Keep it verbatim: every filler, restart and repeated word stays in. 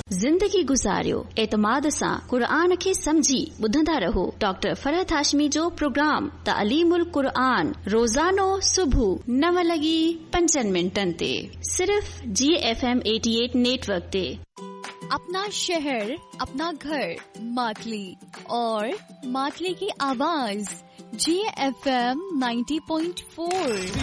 ज़िंदगी गुज़ारियो एतमाद सां क़ुरान खे समझी ॿुधंदा रहो। डॉक्टर फरहत हाशमी जो प्रोग्राम तालीमुल क़ुरान रोज़ानो सुबुह नव लॻी पंजनि मिंटनि ते सिर्फ जी एफ एम अठासी नेटवर्क ते। अपना शहर, अपना घर, मातली और मातली की आवाज जी एफ एम नब्बे पॉइंट चार।